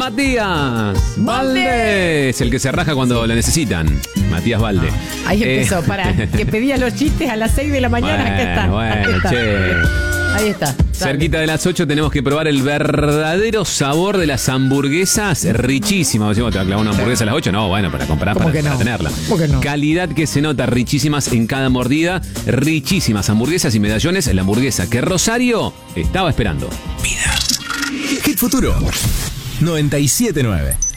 Matías Valde es el que se raja cuando lo necesitan. Matías Valde. Ahí empezó, que pedía los chistes a las 6 de la mañana. Bueno, che. Ahí está. Cerquita de las 8 tenemos que probar el verdadero sabor de las hamburguesas. Riquísimas. Decimos, ¿te va a clavar una hamburguesa a las 8? No, bueno, para comprar, para tenerla. ¿Cómo que no? Calidad que se nota, riquísimas en cada mordida. Riquísimas hamburguesas y medallones. La hamburguesa que Rosario estaba esperando. Vida. Hit Futuro 97.9.